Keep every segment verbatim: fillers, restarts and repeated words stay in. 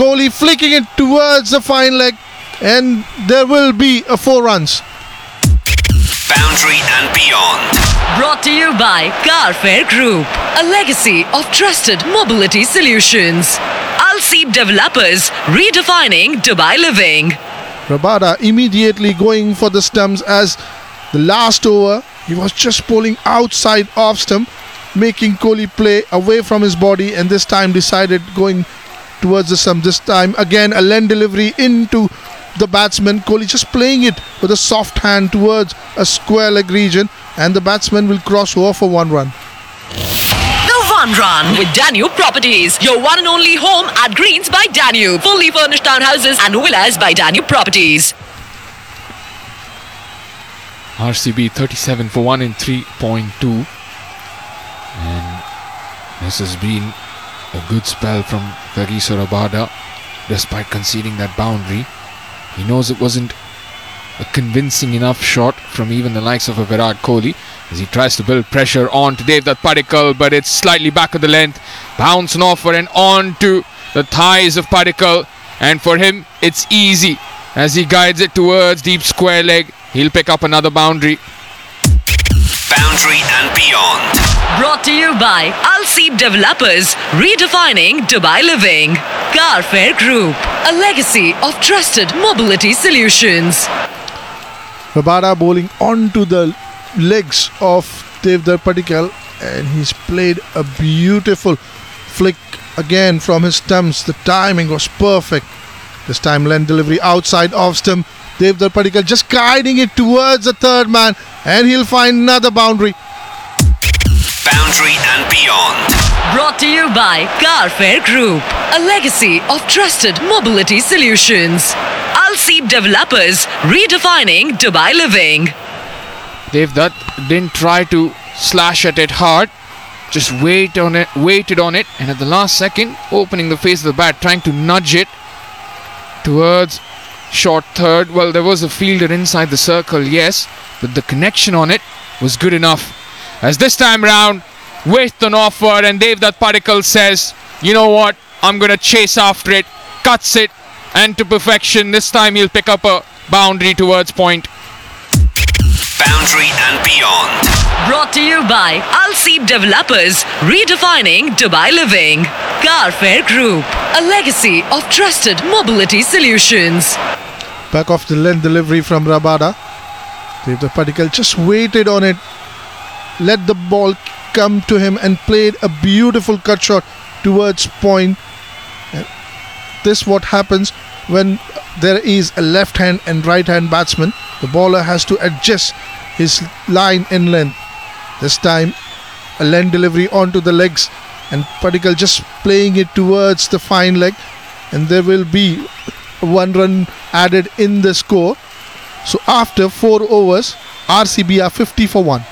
Kohli flicking it towards the fine leg, and there will be a four runs. Boundary and beyond. Brought to you by Carfair Group, a legacy of trusted mobility solutions. Al Seeb Developers, redefining Dubai living. Rabada immediately going for the stumps as the last over, he was just bowling outside off stump, making Kohli play away from his body, and this time decided going towards the stump. This time again a length delivery into the batsman. Kohli just playing it with a soft hand towards a square leg region, and the batsman will cross over for one run. The One Run with Danube Properties, your one and only home at Greens by Danube. Fully furnished townhouses and villas by Danube Properties. R C B thirty-seven for one in three point two, and this has been a good spell from Kagiso Rabada despite conceding that boundary. He knows it wasn't a convincing enough shot from even the likes of a Virat Kohli as he tries to build pressure on to Devdutt Padikkal, but it's slightly back of the length, bouncing off and on to the thighs of Padikkal, and for him it's easy as he guides it towards deep square leg. He'll pick up another boundary. Boundary and beyond. Brought to you by Al Seeb Developers, redefining Dubai living. Carfair Group, a legacy of trusted mobility solutions. Rabada bowling onto the legs of Devdutt Padikkal, and he's played a beautiful flick again from his stumps. The timing was perfect. This time length delivery outside off stump. Devdutt Padikkal just guiding it towards the third man, and he'll find another boundary. Boundary and beyond. Brought to you by Carfair Group, a legacy of trusted mobility solutions. Al Seeb Developers, redefining Dubai living. Devdutt didn't try to slash at it hard, just wait on it, waited on it, and at the last second, opening the face of the bat, trying to nudge it towards short third. Well, there was a fielder inside the circle, yes, but the connection on it was good enough. As this time round, with an offer, and Devdutt Padikkal says, you know what, I'm going to chase after it, cuts it, and to perfection. This time he'll pick up a boundary towards point. Boundary and beyond. Brought to you by Al Seeb Developers, redefining Dubai living. Carfair Group, a legacy of trusted mobility solutions. Back off the length delivery from Rabada. Devdutt Padikkal just waited on it, let the ball come to him, and played a beautiful cut shot towards point. This what happens when there is a left hand and right hand batsman. The bowler has to adjust his line in length. This time a length delivery onto the legs, and Padikkal just playing it towards the fine leg, and there will be one run added in the score. So after four overs, R C B are fifty for one.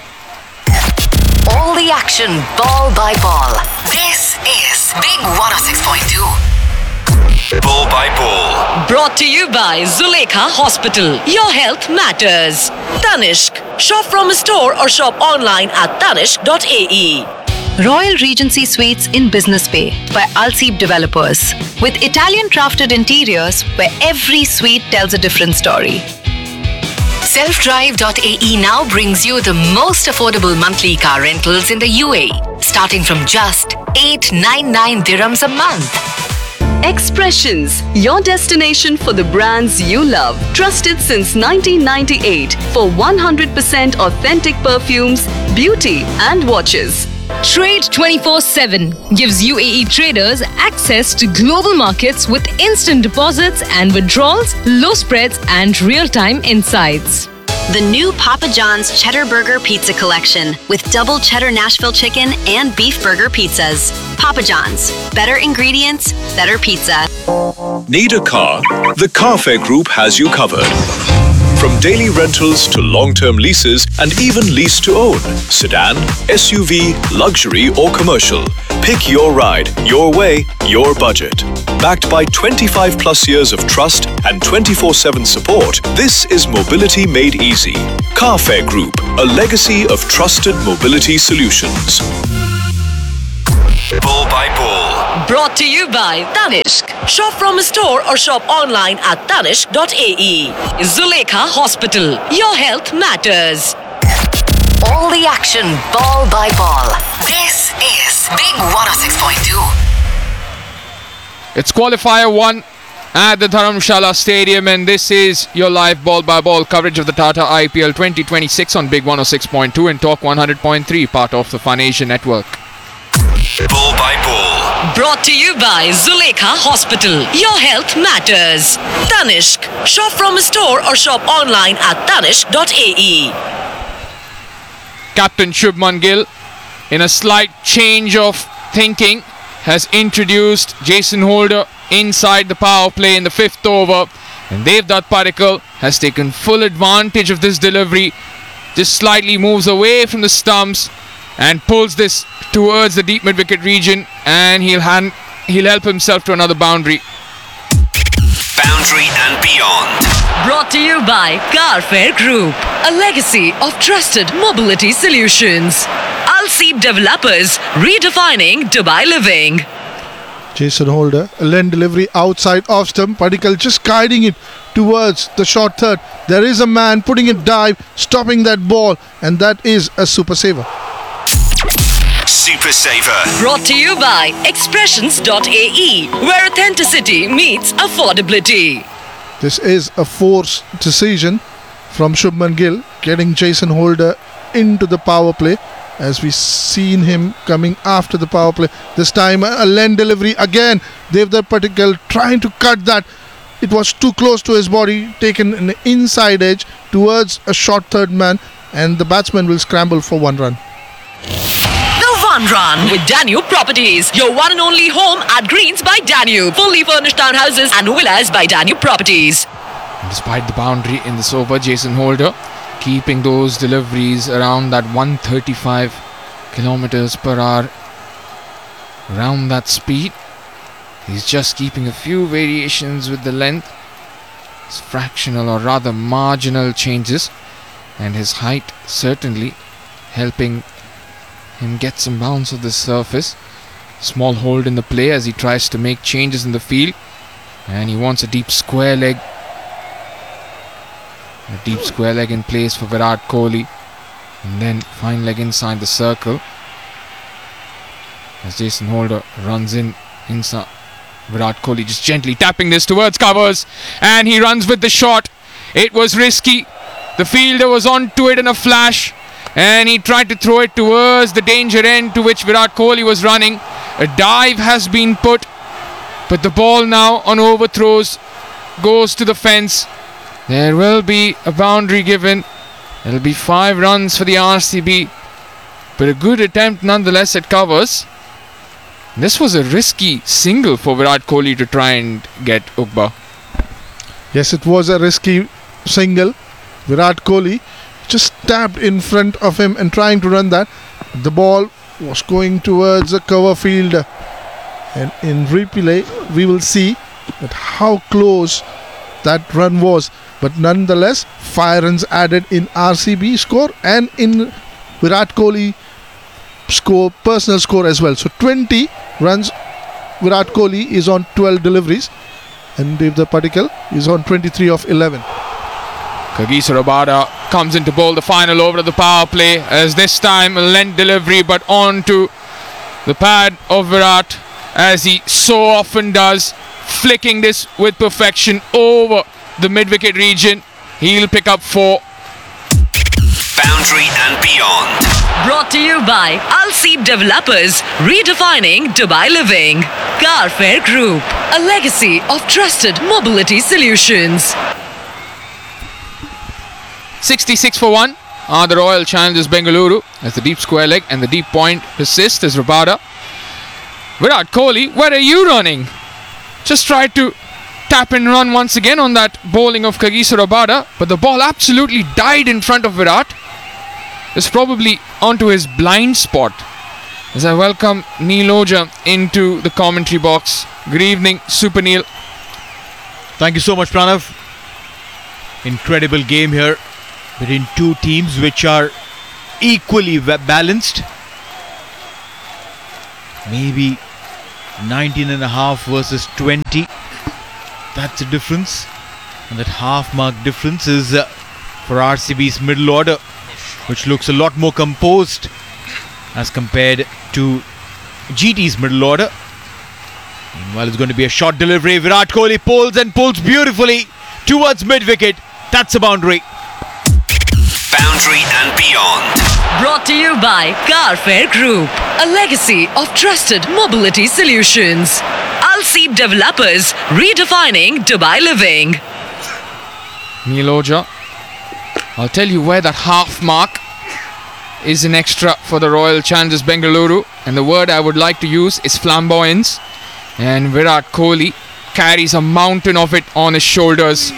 All the action, ball by ball. This is Big one oh six point two. Ball by ball. Brought to you by Zulekha Hospital. Your health matters. Tanishq. Shop from a store or shop online at tanishq dot a e. Royal Regency Suites in Business Bay by Al Seeb Developers, with Italian crafted interiors where every suite tells a different story. self drive dot a e now brings you the most affordable monthly car rentals in the U A E, starting from just eight hundred ninety-nine dirhams a month. Expressions, your destination for the brands you love. Trusted since nineteen ninety-eight for one hundred percent authentic perfumes, beauty and watches. Trade twenty-four seven gives U A E traders access to global markets with instant deposits and withdrawals, low spreads and real-time insights. The new Papa John's Cheddar Burger Pizza Collection with double cheddar Nashville chicken and beef burger pizzas. Papa John's. Better ingredients, better pizza. Need a car? The Carfair Group has you covered. From daily rentals to long-term leases and even lease to own. Sedan, S U V, luxury or commercial. Pick your ride, your way, your budget. Backed by twenty-five plus years of trust and twenty-four seven support, this is mobility made easy. Carfair Group, a legacy of trusted mobility solutions. Ball by ball. Brought to you by Tanishq. Shop from a store or shop online at tanishq dot a e. Zulekha Hospital. Your health matters. All the action, ball by ball. This is Big one oh six point two. It's qualifier one at the Dharamshala Stadium, and this is your live ball by ball coverage of the Tata I P L twenty twenty-six on Big one oh six point two and Talk one hundred point three, part of the Fun Asia Network. Ball by ball. Brought to you by Zulekha Hospital. Your health matters. Tanishq. Shop from a store or shop online at tanishq dot a e. Captain Shubman Gill, in a slight change of thinking, has introduced Jason Holder inside the power play in the fifth over, and Devdutt Padikkal has taken full advantage of this delivery, just slightly moves away from the stumps and pulls this towards the deep mid-wicket region, and he'll hand, he'll help himself to another boundary. Boundary and beyond. Brought to you by Carfair Group, a legacy of trusted mobility solutions. Al Seed Developers, redefining Dubai living. Jason Holder, a lane delivery outside off stump. Padikkal just guiding it towards the short third. There is a man putting a dive, stopping that ball, and that is a super saver. Super Saver. Brought to you by expressions dot a e, where authenticity meets affordability. This is a forced decision from Shubman Gill, getting Jason Holder into the power play, as we seen him coming after the power play. This time a lane delivery again. Devdutt Padikkal trying to cut that. It was too close to his body, taken an inside edge towards a short third man, and the batsman will scramble for one run. The One Run with Danube Properties, your one and only home at Greens by Danube. Fully furnished townhouses and villas by Danube Properties. Despite the boundary in this over, Jason Holder keeping those deliveries around that one thirty-five kilometers per hour, around that speed. He's just keeping a few variations with the length. It's fractional or rather marginal changes, and his height certainly helping him get some bounce of the surface. Small hold in the play as he tries to make changes in the field, and he wants a deep square leg. A deep square leg in place for Virat Kohli, and then fine leg inside the circle as Jason Holder runs in inside. Virat Kohli just gently tapping this towards covers, and he runs with the shot. It was risky. The fielder was onto it in a flash, and he tried to throw it towards the danger end to which Virat Kohli was running. A dive has been put, but the ball now on overthrows goes to the fence. There will be a boundary given. It'll be five runs for the R C B, but a good attempt nonetheless at covers. This was a risky single for Virat Kohli to try and get Ugba. Yes, it was a risky single. Virat Kohli just tapped in front of him and trying to run that. The ball was going towards the cover fielder, and in replay we will see that how close that run was. But nonetheless, five runs added in R C B score and in Virat Kohli score, personal score as well. So twenty runs. Virat Kohli is on twelve deliveries, and Devdutt Padikkal is on twenty-three of eleven. Kagiso Rabada comes in to bowl the final over of the power play, as this time a length delivery but on to the pad of Virat, as he so often does, flicking this with perfection over the mid-wicket region. He'll pick up four. Boundary and beyond. Brought to you by Al Seed Developers, redefining Dubai living. Carfair Group, a legacy of trusted mobility solutions. sixty-six for one are the Royal Challengers Bengaluru, as the deep square leg and the deep point persist as Rabada. Virat Kohli, where are you running? Just tried to tap and run once again on that bowling of Kagiso Rabada, but the ball absolutely died in front of Virat. It's probably onto his blind spot. As I welcome Neil Oja into the commentary box. Good evening, Super Neil. Thank you so much, Pranav. Incredible game here between two teams which are equally balanced. Maybe nineteen and a half versus twenty. That's the difference. And that half mark difference is uh, for R C B's middle order, which looks a lot more composed as compared to G T's middle order. Meanwhile, it's going to be a short delivery. Virat Kohli pulls and pulls beautifully towards mid-wicket. That's a boundary. Boundary and beyond. Brought to you by Carfair Group, a legacy of trusted mobility solutions. Alseep Developers, redefining Dubai living. Neil Ojha, I'll tell you where that half mark is an extra for the Royal Challengers Bengaluru, and the word I would like to use is flamboyance, and Virat Kohli carries a mountain of it on his shoulders.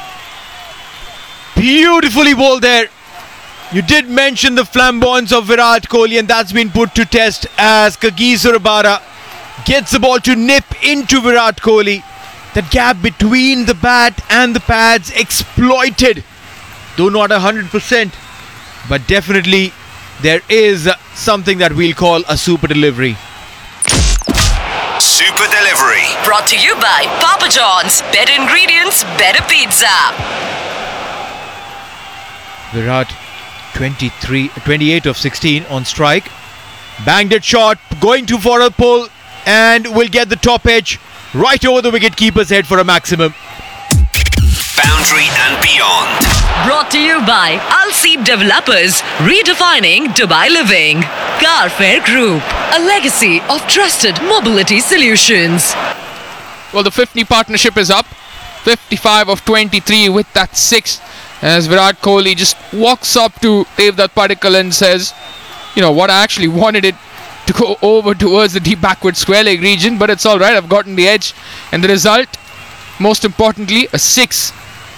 Beautifully bowled there. You did mention the flamboyance of Virat Kohli, and that's been put to test as Kagiso Rabada gets the ball to nip into Virat Kohli. That gap between the bat and the pads exploited, though not one hundred percent, but definitely there is something that we'll call a super delivery. Super delivery. Brought to you by Papa John's. Better ingredients, better pizza. Virat twenty-three, twenty-eight of sixteen on strike. Banged it short, going to for a pull, and will get the top edge right over the wicket-keeper's head for a maximum. Boundary and beyond. Brought to you by Alseep Developers, redefining Dubai living. Carfair Group, a legacy of trusted mobility solutions. Well, the fifty partnership is up. fifty-five of twenty-three with that six, as Virat Kohli just walks up to Devdutt Padikkal and says, you know what, I actually wanted it to go over towards the deep backward square leg region, but it's alright, I've gotten the edge. And the result, most importantly, a six.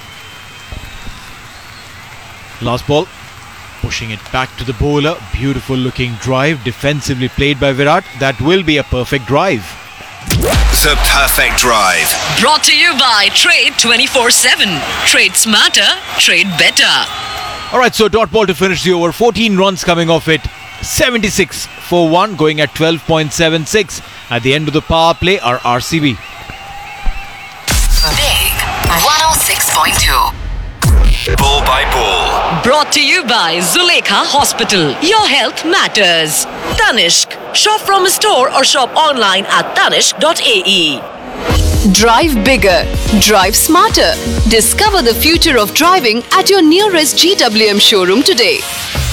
Last ball, pushing it back to the bowler. Beautiful looking drive, defensively played by Virat. That will be a perfect drive. The perfect drive. Brought to you by Trade twenty-four seven. Trade smarter, trade better. Alright, so dot ball to finish the over. fourteen runs coming off it. seventy-six for one, going at twelve point seven six. At the end of the power play are R C B. Big one oh six point two. Ball by ball. Brought to you by Zulekha Hospital. Your health matters. Tanishq. Shop from a store or shop online at tanishq dot a e. Drive bigger. Drive smarter. Discover the future of driving at your nearest G W M showroom today.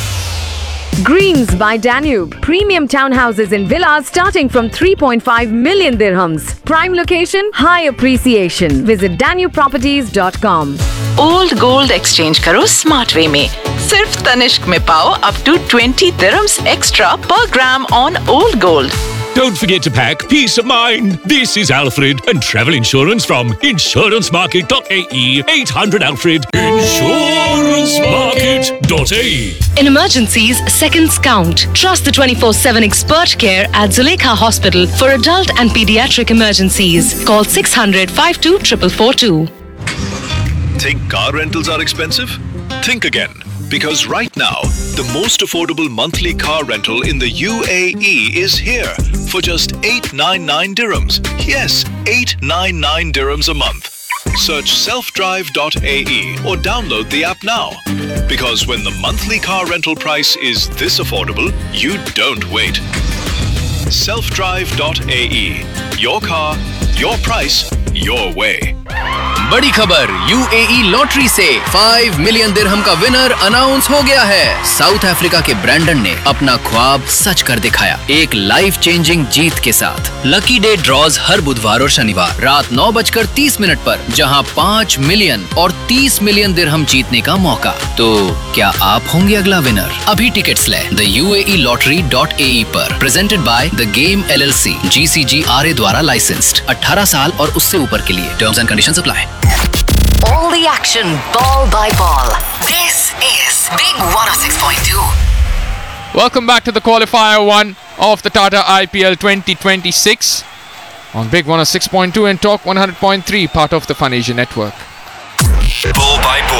Greens by Danube. Premium townhouses and villas starting from three point five million dirhams. Prime location, high appreciation. Visit danube properties dot com. Old gold exchange करो smart way में. सिर्फ तनिष्क में पाओ up to twenty dirhams extra per gram on old gold. Don't forget to pack peace of mind. This is Alfred and travel insurance from insurance market dot a e. eight hundred Alfred. insurance market dot a e. In emergencies, seconds count. Trust the twenty-four seven expert care at Zulekha Hospital for adult and pediatric emergencies. Call six hundred, fifty-two, four four four two. Think car rentals are expensive? Think again. Because right now, the most affordable monthly car rental in the U A E is here for just eight hundred ninety-nine dirhams. Yes, eight hundred ninety-nine dirhams a month. Search self drive dot a e or download the app now. Because when the monthly car rental price is this affordable, you don't wait. self drive dot a e. Your car, your price, your way. बड़ी खबर UAE lottery से पाँच million दिरहम का winner announce हो गया है। South Africa के Brandon ने अपना ख्वाब सच कर दिखाया एक लाइफ चेंजिंग जीत के साथ। लकी डे ड्रॉज हर बुधवार और शनिवार रात नौ बजकर तीस मिनट पर, जहां पाँच मिलियन और तीस मिलियन दिरहम जीतने का मौका। तो क्या आप होंगे अगला विनर? अभी टिकट्स लें the U A E lottery dot A ई पर। Presented by the game L L C, ji C ji R A द्वारा लाइसेंस्ड। अठारह साल और उससे ऊपर के लिए। Terms and conditions apply. All the action, ball by ball. This is Big one oh six point two. Welcome back to the qualifier one of the Tata I P L twenty twenty-six on Big one oh six point two and Talk one hundred point three, part of the Fun Asia network. Ball by ball.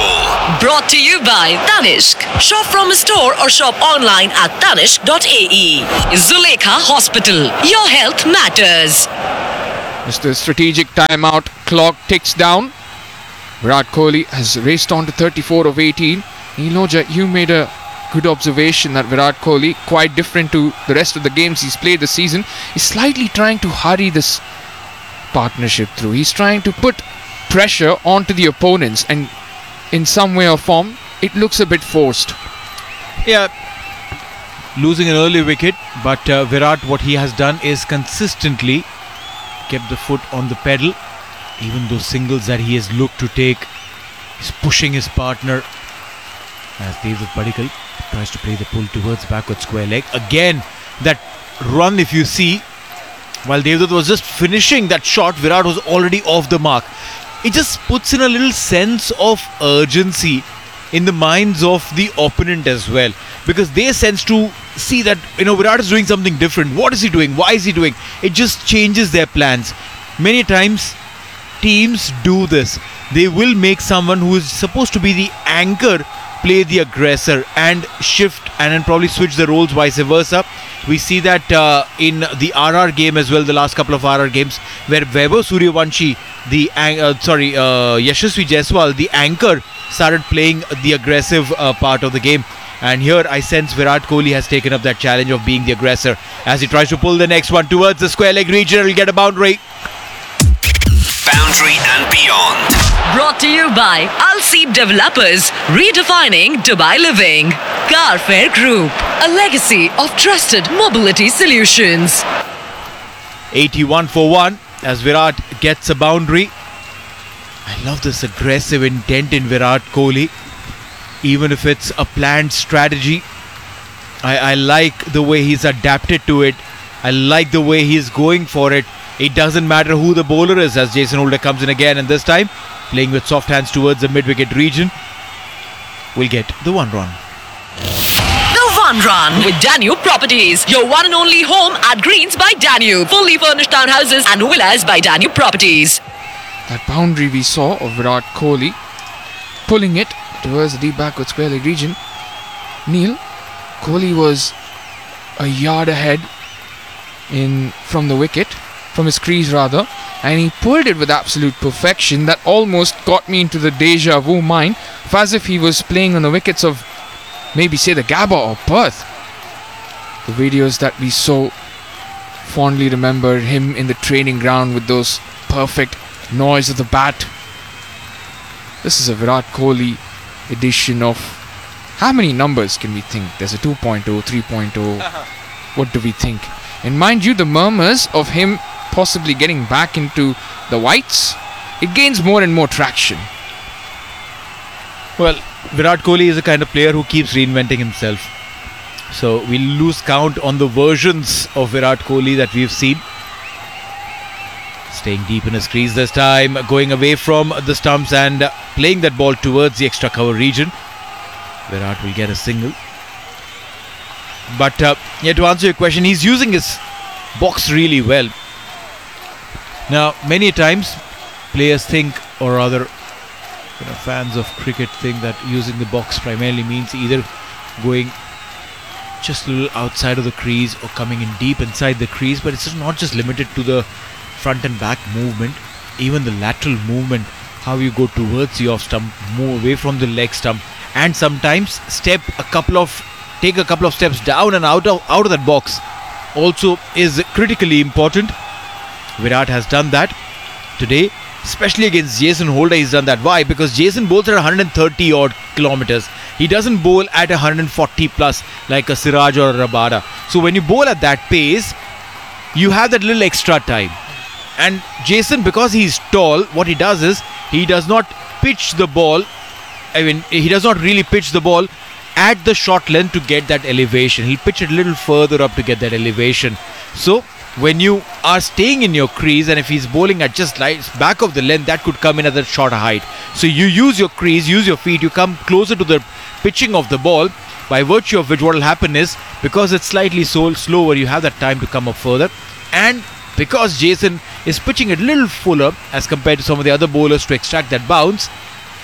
Brought to you by Tanishq. Shop from a store or shop online at tanishq dot a e. Zulekha Hospital. Your health matters. As the strategic timeout clock ticks down, Virat Kohli has raced on to thirty-four of eighteen. Niloja, you made a good observation that Virat Kohli, quite different to the rest of the games he's played this season, is slightly trying to hurry this partnership through. He's trying to put pressure onto the opponents, and in some way or form, it looks a bit forced. Yeah, losing an early wicket, but uh, Virat, what he has done is consistently kept the foot on the pedal. Even those singles that he has looked to take, he's pushing his partner as Devdutt Padikkal tries to play the pull towards backward square leg. Again, that run, if you see, while Devdutt was just finishing that shot, Virat was already off the mark. It just puts in a little sense of urgency in the minds of the opponent as well, because they sense to see that, you know, Virat is doing something different. What is he doing? Why is he doing? It just changes their plans. Many times teams do this. They will make someone who is supposed to be the anchor play the aggressor and shift and then probably switch the roles, vice versa. We see that uh, in the R R game as well, the last couple of R R games, where Vaibhav Suryavanshi, the uh, sorry uh, Yashasvi Jaiswal, the anchor, started playing the aggressive uh, part of the game. And here I sense Virat Kohli has taken up that challenge of being the aggressor as he tries to pull the next one towards the square leg region. He'll get a boundary. Boundary and beyond. Brought to you by Alseep Developers, redefining Dubai living. Carfair Group, a legacy of trusted mobility solutions. eighty-one for one as Virat gets a boundary. I love this aggressive intent in Virat Kohli. Even if it's a planned strategy, I, I like the way he's adapted to it. I like the way he's going for it. It doesn't matter who the bowler is, as Jason Holder comes in again, and this time playing with soft hands towards the mid-wicket region. We'll get the one run. The one run with Danube Properties, your one and only home at Greens by Danube. Fully furnished townhouses and villas by Danube Properties. That boundary we saw of Virat Kohli pulling it towards the deep backward square leg region. Neil, Kohli was a yard ahead in from the wicket, from his crease rather, and he pulled it with absolute perfection that almost got me into the deja vu mind, as if he was playing on the wickets of maybe say the Gabba or Perth. The videos that we so fondly remember him in the training ground with those perfect noise of the bat. This is a Virat Kohli edition of, how many numbers can we think? There's a two point oh, three point oh. What do we think? And mind you, the murmurs of him possibly getting back into the whites, it gains more and more traction. Well, Virat Kohli is the kind of player who keeps reinventing himself. So we'll lose count on the versions of Virat Kohli that we've seen. Staying deep in his crease this time, going away from the stumps and playing that ball towards the extra cover region. Virat will get a single. But uh, yeah, to answer your question, he's using his box really well. Now, many times players think, or rather, you know, fans of cricket think that using the box primarily means either going just a little outside of the crease or coming in deep inside the crease. But it's not just limited to the front and back movement, even the lateral movement, how you go towards the off stump, move away from the leg stump, and sometimes step a couple of take a couple of steps down and out of out of that box also is critically important. Virat has done that today, especially against Jason Holder. He's done that. Why? Because Jason bowls at one hundred thirty odd kilometers. He doesn't bowl at one hundred forty plus like a Siraj or a Rabada. So when you bowl at that pace, you have that little extra time. And Jason, because he's tall, what he does is he does not pitch the ball. I mean, he does not really pitch the ball at the short length to get that elevation. He'll pitch it a little further up to get that elevation. So when you are staying in your crease, and if he's bowling at just like back of the length, that could come in at a shorter height. So you use your crease, use your feet, you come closer to the pitching of the ball, by virtue of which what will happen is, because it's slightly so slower, you have that time to come up further. And because Jason is pitching it a little fuller as compared to some of the other bowlers to extract that bounce,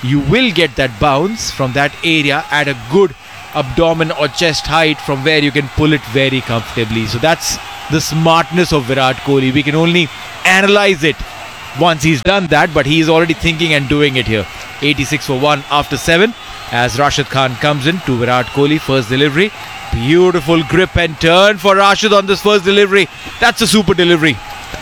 you will get that bounce from that area at a good abdomen or chest height from where you can pull it very comfortably. So that's the smartness of Virat Kohli. We can only analyze it once he's done that, but he's already thinking and doing it here. eighty-six for one after seven as Rashid Khan comes in to Virat Kohli. First delivery. Beautiful grip and turn for Rashid on this first delivery. That's a super delivery.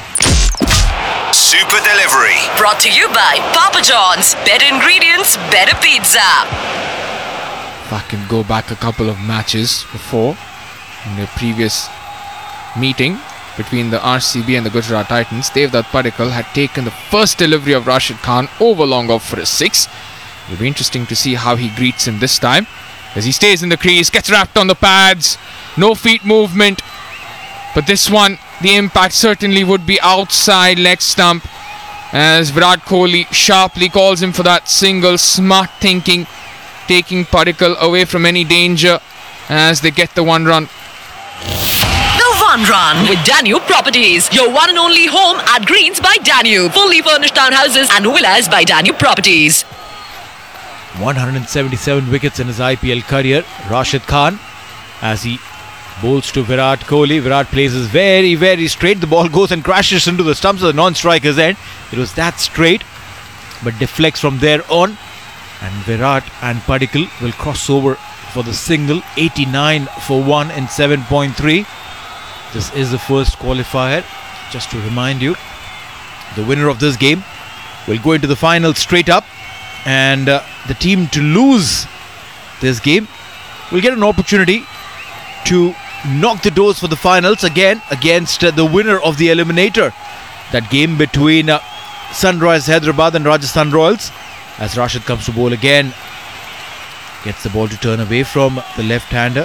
Super delivery. Brought to you by Papa John's. Better ingredients, better pizza. If I can go back a couple of matches before, in the previous meeting between the R C B and the Gujarat Titans, Devdutt Padikkal had taken the first delivery of Rashid Khan over long off for a six. It'll be interesting to see how he greets him this time, as he stays in the crease, gets wrapped on the pads, no feet movement. But this one, the impact certainly would be outside leg stump, as Virat Kohli sharply calls him for that single. Smart thinking, taking Padikkal away from any danger as they get the one run. The one run with Danube Properties, your one and only home at Greens by Danube. Fully furnished townhouses and villas by Danube Properties. one hundred seventy-seven wickets in his I P L career. Rashid Khan, as he bowls to Virat Kohli. Virat places very, very straight. The ball goes and crashes into the stumps of the non-striker's end. It was that straight, but deflects from there on. And Virat and Padikkal will cross over for the single. eighty-nine for one in seven point three. This is the first qualifier. Just to remind you, the winner of this game will go into the final straight up. And uh, the team to lose this game will get an opportunity to knock the doors for the finals again against uh, the winner of the eliminator. That game between uh, Sunrisers Hyderabad and Rajasthan Royals, as Rashid comes to bowl again. Gets the ball to turn away from the left-hander.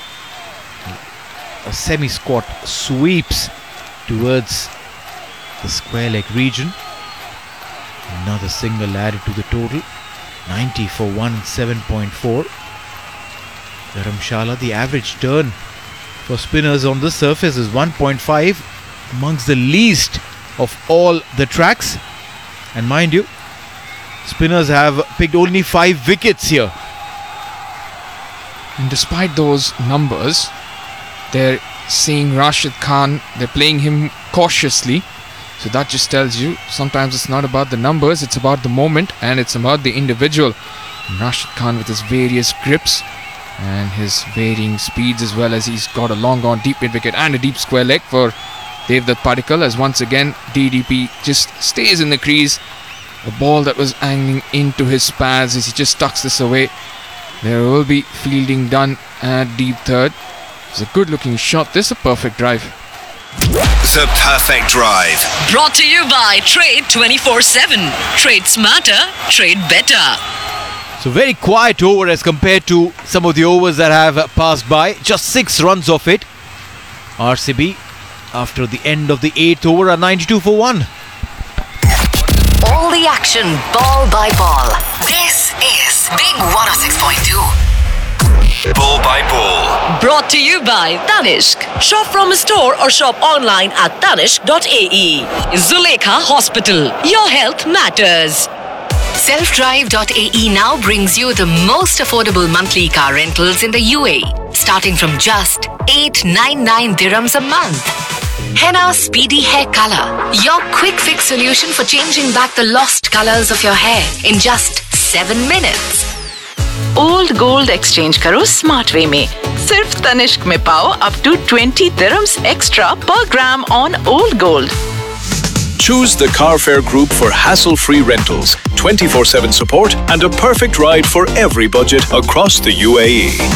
A semi-squat sweeps towards the square leg region. Another single added to the total. ninety for one in seven point four. Dharamshala, the average turn for spinners on the surface is one point five, amongst the least of all the tracks. And mind you, spinners have picked only five wickets here. And despite those numbers, they're seeing Rashid Khan, they're playing him cautiously. So that just tells you sometimes it's not about the numbers, it's about the moment and it's about the individual. And Rashid Khan with his various grips and his varying speeds, as well as he's got a long on deep mid wicket and a deep square leg for Devdutt Padikkal, as once again D D P just stays in the crease. A ball that was angling into his pads as he just tucks this away. There will be fielding done at deep third. It's a good looking shot. This is a perfect drive. The perfect drive. Brought to you by Trade twenty-four seven. Trade smarter, trade better. So very quiet over as compared to some of the overs that have passed by. Just six runs off it. R C B, after the end of the eighth over, are ninety-two for one. All the action, ball by ball. This is Big one oh six point two. Ball by ball. Brought to you by Tanishq. Shop from a store or shop online at tanishq dot a e. Zulekha Hospital. Your health matters. self drive dot a e now brings you the most affordable monthly car rentals in the U A E, starting from just eight ninety-nine dirhams a month. Henna Speedy Hair Color, your quick fix solution for changing back the lost colors of your hair in just seven minutes. Old gold exchange करो smart way में. सिर्फ तनिष्क में पाओ up to twenty dirhams extra per gram on old gold. Choose the Carfair Group for hassle-free rentals, twenty-four seven support, and a perfect ride for every budget across the U A E.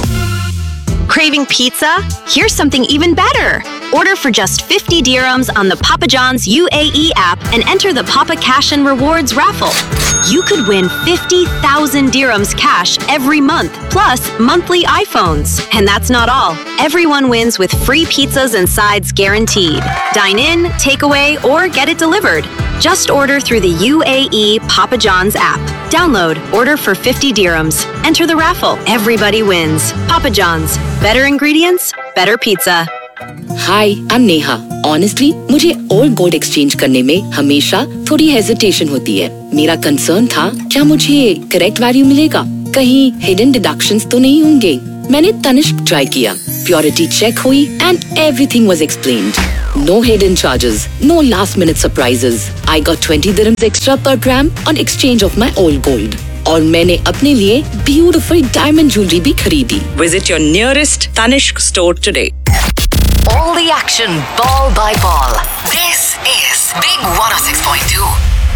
Craving pizza? Here's something even better. Order for just fifty dirhams on the Papa John's U A E app and enter the Papa Cash and Rewards raffle. You could win fifty thousand dirhams cash every month, plus monthly iPhones. And that's not all. Everyone wins with free pizzas and sides guaranteed. Dine in, takeaway, or get it delivered. Just order through the U A E Papa John's app. Download, order for fifty dirhams. Enter the raffle. Everybody wins. Papa John's. Better ingredients, better pizza. Hi, I'm Neha. Honestly, मुझे old gold exchange करने में हमेशा थोड़ी hesitation होती है. मेरा concern था क्या मुझे करेक्ट वैल्यू मिलेगा, कहीं हिडन डिडक्शंस तो नहीं होंगे. मैंने तनिष्क ट्राई किया, प्योरिटी चेक हुई and everything was explained. No hidden charges, no last minute surprises. I got twenty dirhams extra per gram on exchange of my old gold. और मैंने अपने लिए beautiful diamond jewelry भी खरीदी. Visit your nearest Tanishq store today. All the action, ball by ball. This is Big one oh six point two.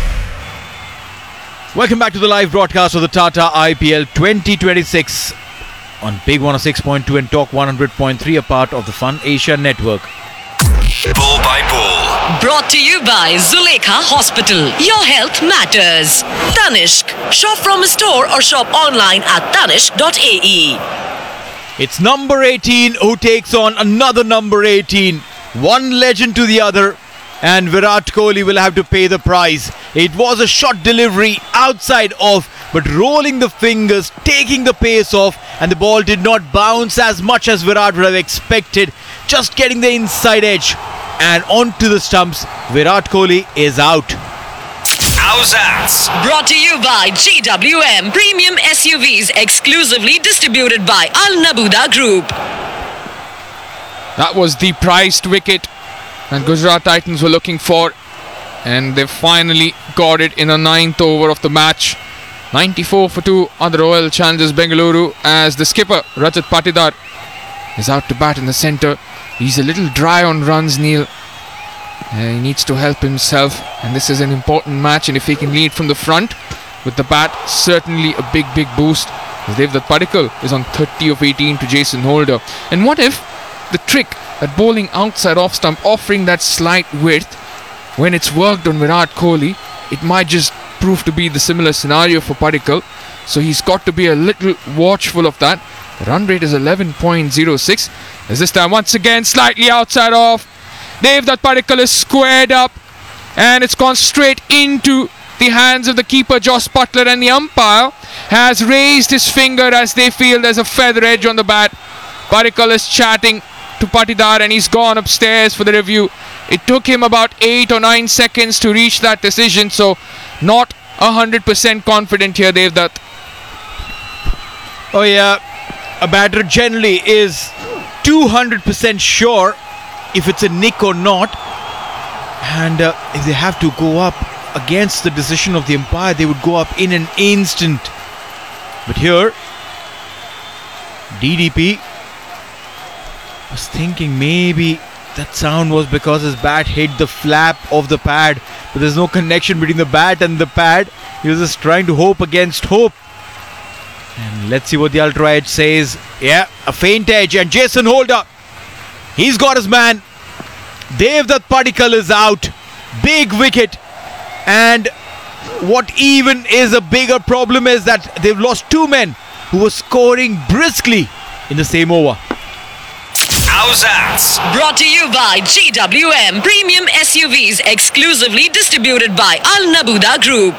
Welcome back to the live broadcast of the Tata I P L twenty twenty-six on Big one oh six point two and Talk one hundred point three, a part of the Fun Asia Network. Ball by ball. Brought to you by Zulekha Hospital. Your health matters. Tanishq. Shop from a store or shop online at tanishq dot a e. It's number eighteen who takes on another number eighteen. One legend to the other. And Virat Kohli will have to pay the price. It was a shot delivery outside off, but rolling the fingers, taking the pace off, and the ball did not bounce as much as Virat would have expected. Just getting the inside edge and onto the stumps. Virat Kohli is out. How's that? Brought to you by G W M Premium S U Vs, exclusively distributed by Al Nabuda Group. That was the prized wicket and Gujarat Titans were looking for, and they finally got it in the ninth over of the match. ninety-four for two on the Royal Challengers Bengaluru as the skipper Rajat Patidar is out to bat in the centre. He's a little dry on runs, Neil. Uh, he needs to help himself, and this is an important match, and if he can lead from the front with the bat, certainly a big big boost. Devdutt Padikkal is on thirty of eighteen to Jason Holder. And what if the trick at bowling outside off stump, offering that slight width, when it's worked on Virat Kohli, it might just prove to be the similar scenario for Padikkal. So he's got to be a little watchful of that. The run rate is eleven point oh six. As this time once again slightly outside off. Devdutt Padikkal is squared up and it's gone straight into the hands of the keeper Jos Buttler, and the umpire has raised his finger as they feel there's a feather edge on the bat. Padikkal is chatting to Patidar and he's gone upstairs for the review. It took him about eight or nine seconds to reach that decision, so not one hundred percent confident here, Devdutt. Oh yeah, a batter generally is two hundred percent sure if it's a nick or not, and uh, if they have to go up against the decision of the umpire, they would go up in an instant. But here, D D P was thinking maybe that sound was because his bat hit the flap of the pad, but there's no connection between the bat and the pad. He was just trying to hope against hope. And let's see what the ultra edge says. Yeah, a faint edge, and Jason Holder, he's got his man. Devdutt Padikkal is out. Big wicket. And what even is a bigger problem is that they've lost two men who were scoring briskly in the same over. How's that? Brought to you by G W M Premium S U Vs, exclusively distributed by Al Nabuda Group.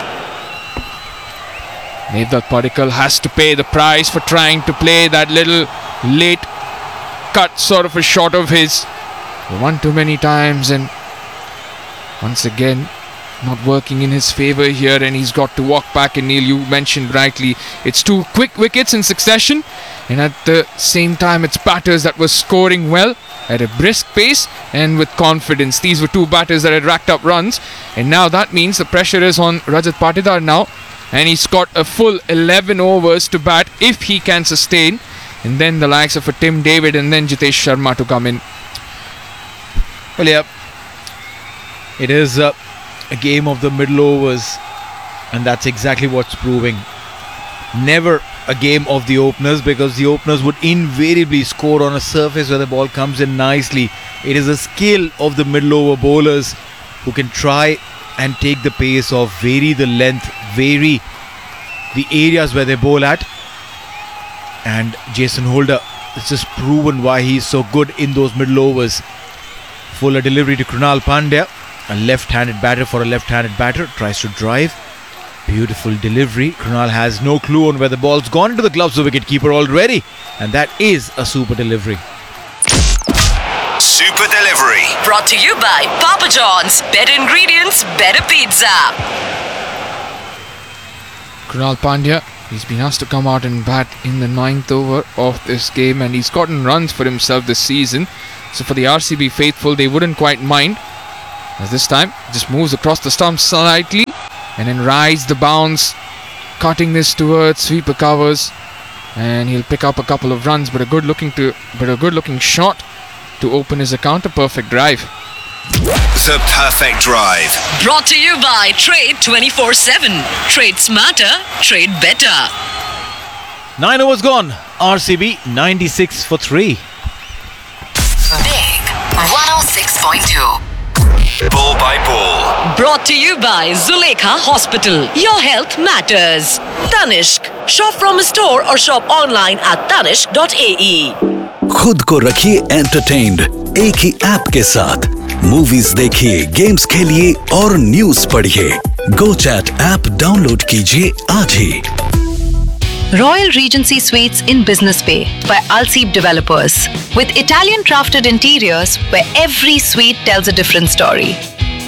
Devdutt Padikkal has to pay the price for trying to play that little late cut sort of a shot of his. One too many times, and once again not working in his favour here, and he's got to walk back. And Neil, you mentioned rightly, it's two quick wickets in succession, and at the same time it's batters that were scoring well at a brisk pace and with confidence. These were two batters that had racked up runs, and now that means the pressure is on Rajat Patidar now, and he's got a full eleven overs to bat if he can sustain, and then the likes of a Tim David and then Jitesh Sharma to come in. Well, yeah, it is uh, a game of the middle overs, and that's exactly what's proving. Never a game of the openers, because the openers would invariably score on a surface where the ball comes in nicely. It is a skill of the middle over bowlers who can try and take the pace off, vary the length, vary the areas where they bowl at. And Jason Holder, it's just proven why he's so good in those middle overs. Fuller delivery to Krunal Pandya, a left-handed batter for a left-handed batter, tries to drive. Beautiful delivery. Krunal has no clue on where the ball's gone into the gloves of the wicketkeeper already, and that is a super delivery. Super Delivery. Brought to you by Papa John's. Better ingredients, better pizza. Krunal Pandya, he's been asked to come out and bat in the ninth over of this game, and he's gotten runs for himself this season. So for the R C B faithful, they wouldn't quite mind, as this time just moves across the stump slightly and then rides the bounce, cutting this towards sweeper covers, and he'll pick up a couple of runs, but a good looking to but a good looking shot to open his account. A perfect drive. The Perfect Drive. Brought to you by Trade twenty-four seven. Trade smarter, trade better. Nine overs gone. R C B ninety-six for three. Big one oh six point two. Ball by ball. Brought to you by Zulekha Hospital. Your health matters. Tanishq. Shop from a store or shop online at tanishq dot a e. खुद को रखिए entertained एक ही app के साथ। Movies देखिए, games खेलिए और news पढ़िए। गो चैट ऐप डाउनलोड कीजिए आज ही। Royal Regency Suites in Business Bay by Alseep Developers, with Italian crafted interiors where every suite tells a different story.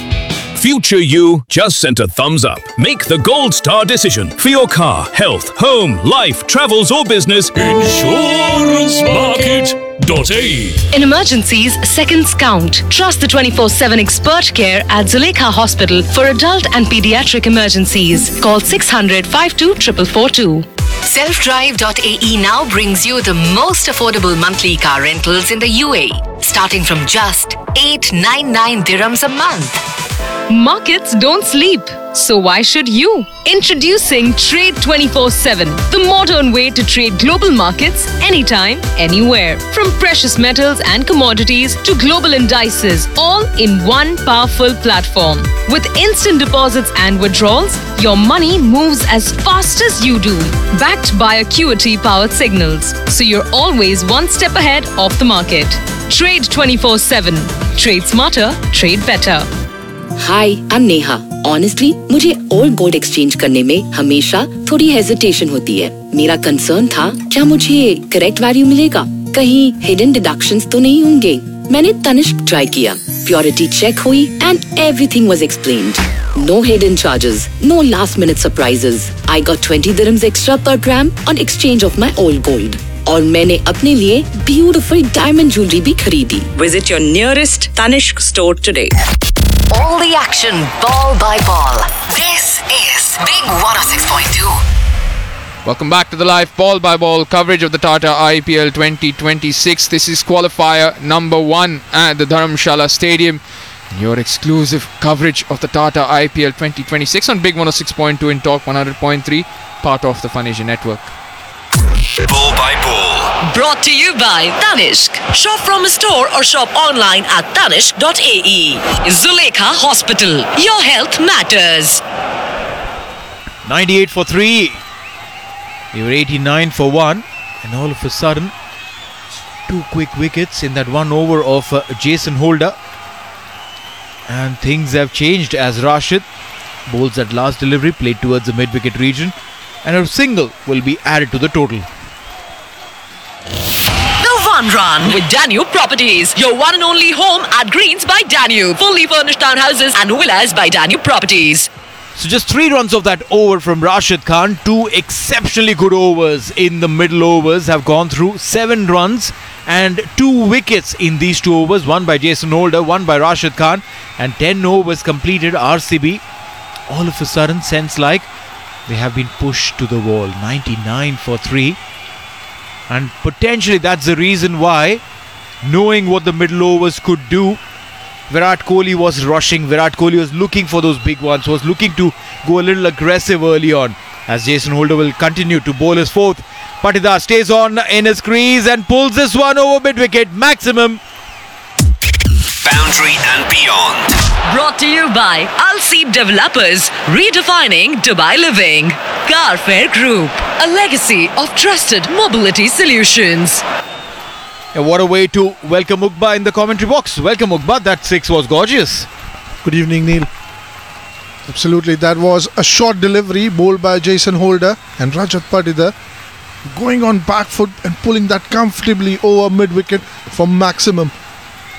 Future you just sent a thumbs up. Make the gold star decision for your car, health, home, life, travels or business. insurance market dot a e. In emergencies, seconds count. Trust the twenty-four seven expert care at Zulekha Hospital for adult and pediatric emergencies. Call six hundred, fifty-two, four four four two. self drive dot a e now brings you the most affordable monthly car rentals in the U A E, starting from just eight ninety-nine dirhams a month. Markets don't sleep, so why should you? Introducing Trade twenty-four seven, the modern way to trade global markets anytime, anywhere. From precious metals and commodities to global indices, all in one powerful platform. With instant deposits and withdrawals, your money moves as fast as you do. Backed by Acuity-powered signals, so you're always one step ahead of the market. Trade twenty-four seven. Trade smarter, trade better. Hi, I am Neha. Honestly मुझे old gold exchange करने में हमेशा थोड़ी hesitation होती है। मेरा concern था, क्या मुझे करेक्ट वैल्यू मिलेगा? कहीं हिडन डिडक्शंस तो नहीं होंगे? मैंने तनिष्क ट्राई किया, प्योरिटी चेक हुई and everything was explained. No hidden charges, no last minute surprises. I got twenty dirhams extra per gram on exchange of my old gold. और मैंने अपने लिए ब्यूटीफुल डायमंड ज्वेलरी भी खरीदी। Visit your nearest Tanishq store today. All the action, ball by ball. This is Big one oh six point two. Welcome back to the live ball by ball coverage of the Tata I P L twenty twenty-six. This is qualifier number one at the Dharamshala Stadium. Your exclusive coverage of the Tata I P L twenty twenty-six on Big one oh six point two in Talk one hundred point three, part of the Fun Asia network. Ball by ball. Brought to you by Tanishq. Shop from a store or shop online at tanishq dot a e. Zulekha Hospital. Your health matters. ninety-eight for three. They were eighty-nine for one. And all of a sudden, two quick wickets in that one over of uh, Jason Holder. And things have changed as Rashid bowls that last delivery played towards the mid-wicket region. And a single will be added to the total. The One Run with Danube Properties. Your one and only home at Greens by Danube. Fully furnished townhouses and villas by Danube Properties. So just three runs of that over from Rashid Khan. Two exceptionally good overs in the middle overs have gone through. Seven runs and two wickets in these two overs. One by Jason Holder, one by Rashid Khan. And ten overs completed. R C B all of a sudden sense like they have been pushed to the wall. ninety-nine for three. And potentially that's the reason why, knowing what the middle overs could do, Virat Kohli was rushing. Virat Kohli was looking for those big ones, was looking to go a little aggressive early on. As Jason Holder will continue to bowl his fourth. Patidar stays on in his crease and pulls this one over mid-wicket. Maximum. Boundary and beyond. Brought to you by Alseep Developers, redefining Dubai living. Carfair Group, a legacy of trusted mobility solutions. And what a way to welcome Uqba in the commentary box. Welcome Uqba, that six was gorgeous. Good evening, Neil. Absolutely, that was a short delivery bowled by Jason Holder and Rajat Patidar, going on back foot and pulling that comfortably over mid-wicket for Maximum.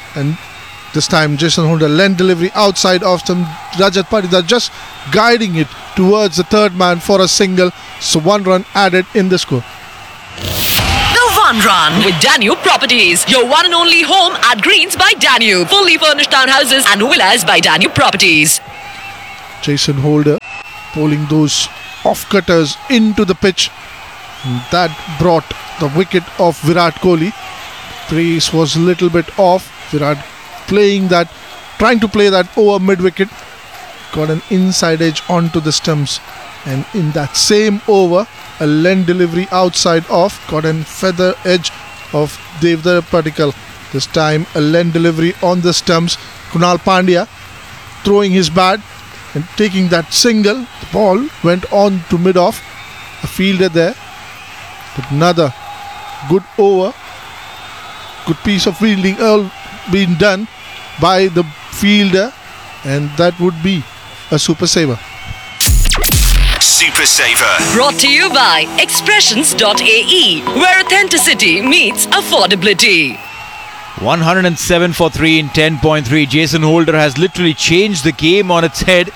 and this time Jason Holder lent delivery outside of some Rajat Patidar, just guiding it towards the third man for a single. So one run added in the score. The One Run with Danube Properties, your one and only home at Greens by Danube. Fully furnished townhouses and villas by Danube Properties. Jason Holder pulling those off-cutters into the pitch. And that brought the wicket of Virat Kohli. Pace was a little bit off. Virat playing that, trying to play that over mid-wicket. Got an inside edge onto the stumps. And in that same over, a length delivery outside off. Got a feather edge of Devendra Padikkal. This time a length delivery on the stumps. Krunal Pandya throwing his bat and taking that single. The ball went on to mid-off. A fielder there. But another good over. Good piece of fielding all being done by the fielder. And that would be a super saver. Super Saver. Brought to you by Expressions dot A E, where authenticity meets affordability. one oh seven for three in ten point three. Jason Holder has literally changed the game on its head.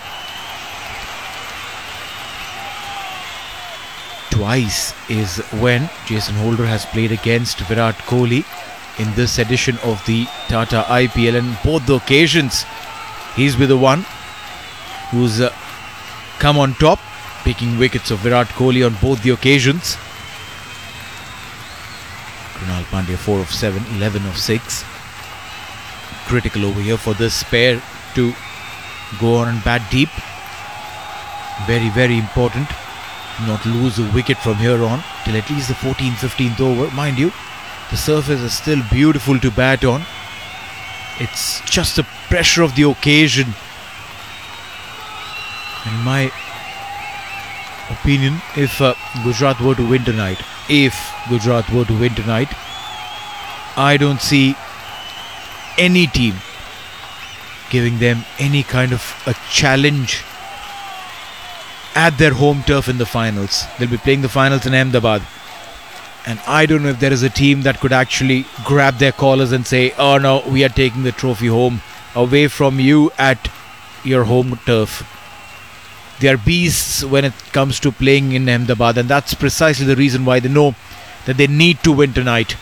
Twice is when Jason Holder has played against Virat Kohli in this edition of the Tata I P L, and both the occasions he's been the one who's uh, come on top, picking wickets of Virat Kohli on both the occasions. Krunal Pandya four of seven, eleven of six. Critical over here for this pair to go on and bat deep. Very, very important. Not lose a wicket from here on till at least the fourteenth, fifteenth over. Mind you, the surface is still beautiful to bat on. It's just the pressure of the occasion. In my opinion, if uh, Gujarat were to win tonight, if Gujarat were to win tonight, I don't see any team giving them any kind of a challenge at their home turf in the finals. They'll be playing the finals in Ahmedabad, and I don't know if there is a team that could actually grab their collars and say, oh no, we are taking the trophy home away from you at your home turf. They are beasts when it comes to playing in Ahmedabad, and that's precisely the reason why they know that they need to win tonight.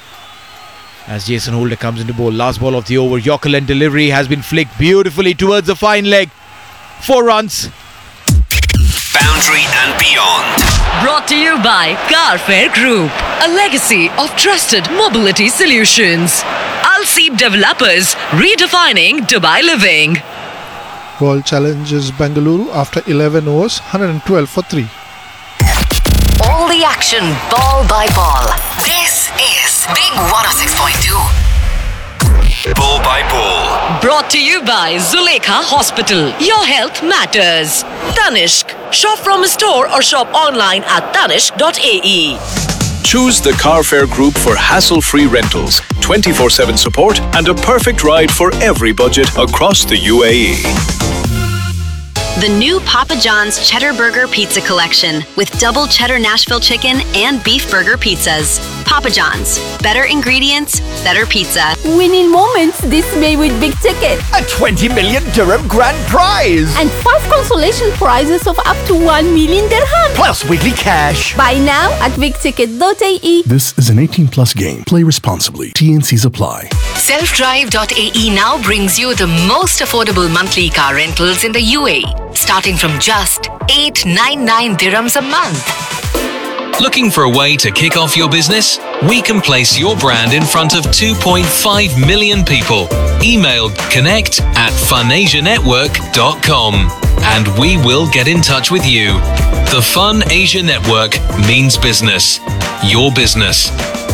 As Jason Holder comes into bowl, last ball of the over, Yorker length delivery has been flicked beautifully towards the fine leg. Four runs. Boundary and beyond. Brought to you by Carfair Group, a legacy of trusted mobility solutions. Al Seeb Developers, redefining Dubai living. Ball challenges Bengaluru after eleven overs, one hundred twelve for three. All the action, ball by ball. This is Big one oh six point two. Ball by ball. Brought to you by Zulekha Hospital. Your health matters. Tanishq. Shop from a store or shop online at tanishq dot A E. Choose the Carfair Group for hassle-free rentals, twenty-four seven support, and a perfect ride for every budget across the U A E. The new Papa John's Cheddar Burger Pizza Collection with double cheddar Nashville chicken and beef burger pizzas. Papa John's. Better ingredients, better pizza. Winning moments this May with Big Ticket. A twenty million dirham grand prize. And five consolation prizes of up to one million dirham. Plus weekly cash. Buy now at big ticket dot A E. This is an eighteen plus game. Play responsibly. T N Cs apply. self drive dot A E now brings you the most affordable monthly car rentals in the U A E. Starting from just eight ninety-nine dirhams a month. Looking for a way to kick off your business? We can place your brand in front of two point five million people. Email connect at funasia network dot com and we will get in touch with you. The Fun Asia Network means business. Your business.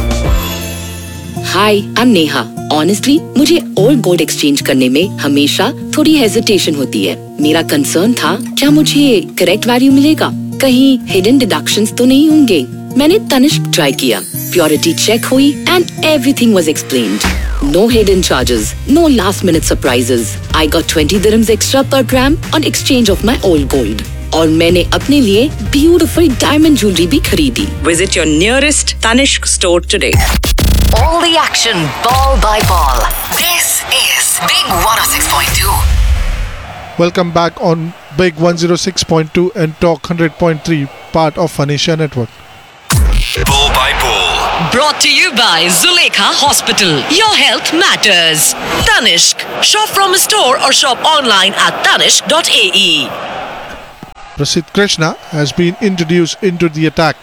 Hi, I'm Neha. Honestly, मुझे old gold exchange करने में हमेशा थोड़ी hesitation होती है. मेरा concern था, क्या मुझे करेक्ट वैल्यू मिलेगा? कहीं हिडन डिडक्शंस तो नहीं होंगे? मैंने तनिष्क ट्राई किया. प्योरिटी चेक हुई and everything was explained. No hidden charges, no last minute surprises. I got twenty dirhams extra per gram on exchange of my old gold. और मैंने अपने लिए ब्यूटीफुल डायमंड ज्वेलरी भी खरीदी. Visit your nearest Tanishq store today. all the action ball by ball. This is Big one oh six point two. Welcome back on Big one oh six point two and Talk one hundred point three, part of Fun Asia Network. Ball by ball. Brought to you by Zulekha Hospital. Your health matters. Tanishq. Shop from a store or shop online at tanishq dot a e. Prasidh Krishna has been introduced into the attack.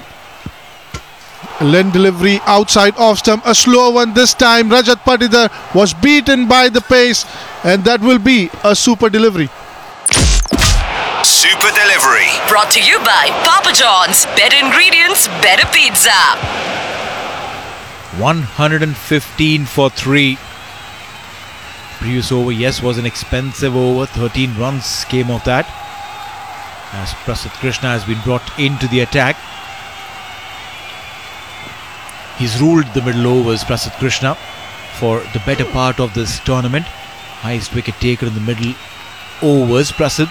Lend delivery outside off stump, a slow one this time. Rajat Patidar was beaten by the pace, and that will be a super delivery. Super delivery. Brought to you by Papa John's. Better ingredients, better pizza. one hundred fifteen for three. Previous over, yes, was an expensive over. thirteen runs came of that, as Prasidh Krishna has been brought into the attack. He's ruled the middle overs, Prasidh Krishna, for the better part of this tournament. Highest wicket taker in the middle overs, Prasidh.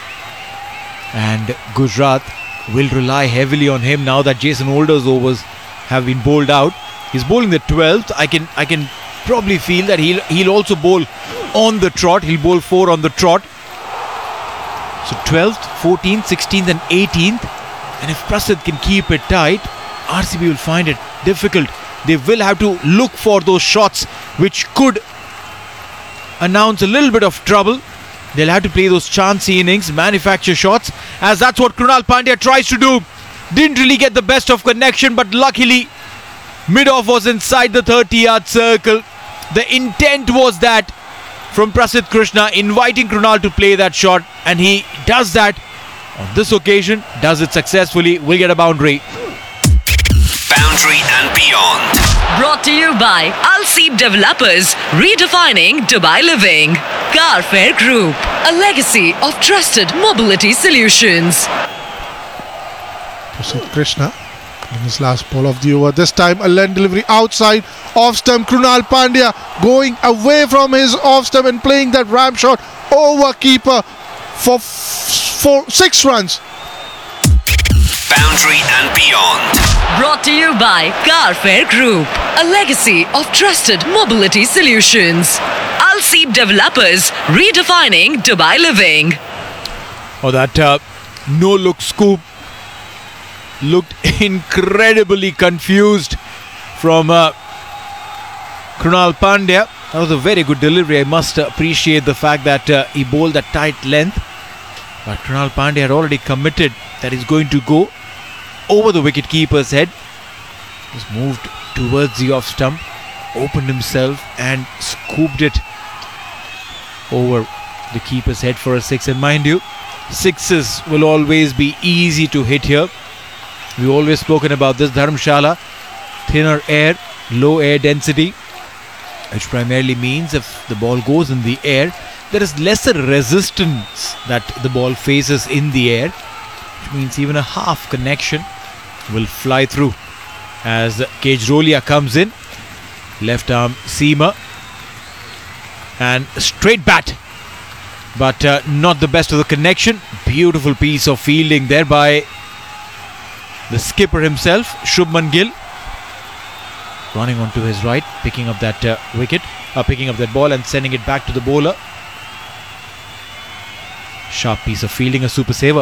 And Gujarat will rely heavily on him now that Jason Holder's overs have been bowled out. He's bowling the twelfth. I can I can probably feel that he'll he'll also bowl on the trot. He'll bowl four on the trot. So twelfth, fourteenth, sixteenth and eighteenth. And if Prasidh can keep it tight, R C B will find it difficult. They will have to look for those shots which could announce a little bit of trouble. They'll have to play those chancy innings, manufacture shots, as that's what Krunal Pandya tries to do. Didn't really get the best of connection, but luckily mid-off was inside the thirty-yard circle. The intent was that from Prasidh Krishna, inviting Krunal to play that shot, and he does that on this occasion, does it successfully, will get a boundary. Boundary and beyond. Brought to you by Alseep Developers, redefining Dubai living. Carfair Group, a legacy of trusted mobility solutions. Prasidh Krishna in his last ball of the over. This time a lend delivery outside off stump. Krunal Pandya going away from his off stump and playing that ram shot over keeper for f- four, six runs. Boundary and beyond. Brought to you by Carfair Group, a legacy of trusted mobility solutions. Alseep Developers, redefining Dubai living. Oh, that uh, no-look scoop looked incredibly confused from uh, Krunal Pandya. That was a very good delivery. I must appreciate the fact that uh, he bowled a tight length. But Krunal Pandya had already committed that he's going to go over the wicket-keeper's head. Just moved towards the off-stump, opened himself and scooped it over the keeper's head for a six. And mind you, sixes will always be easy to hit here. We've always spoken about this. Dharamshala, thinner air, low air density, which primarily means if the ball goes in the air, there is lesser resistance that the ball faces in the air, which means even a half connection will fly through. As Kejrolia comes in, left arm seamer, and straight bat, but uh, not the best of the connection. Beautiful piece of fielding there by the skipper himself, Shubman Gill, running onto his right, picking up that uh, wicket, uh, picking up that ball and sending it back to the bowler. Sharp piece of fielding, a super saver.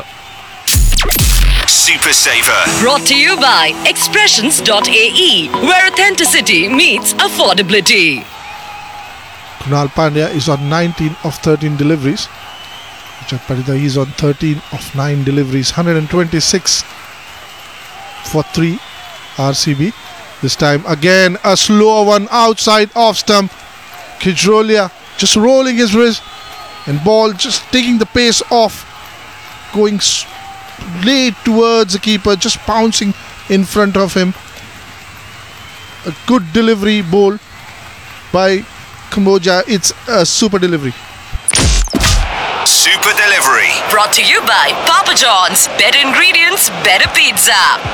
Super Saver. Brought to you by expressions dot a e, where authenticity meets affordability. Krunal Pandya is on nineteen of thirteen deliveries. Rajat Patidar is on thirteen of nine deliveries. one hundred twenty-six for three R C B. This time again a slow one outside off stump. Kejrolia just rolling his wrist and ball just taking the pace off, going late towards the keeper, just pouncing in front of him. A good delivery bowl by Kambodja. It's a super delivery. Super delivery. Brought to you by Papa John's. Better ingredients, better pizza.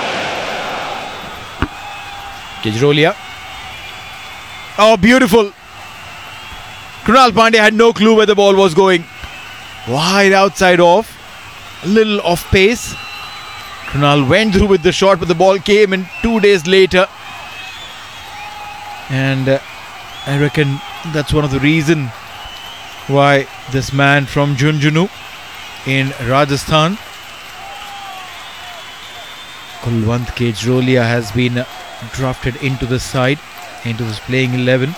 Kejrolia. Oh, beautiful. Krunal Pandya had no clue where the ball was going. Wide outside off. A little off pace. Krunal went through with the shot, but the ball came in two days later. And uh, I reckon that's one of the reasons why this man from Jhunjhunu in Rajasthan, Kulwant Kejrolia, has been drafted into the side, into this playing eleven.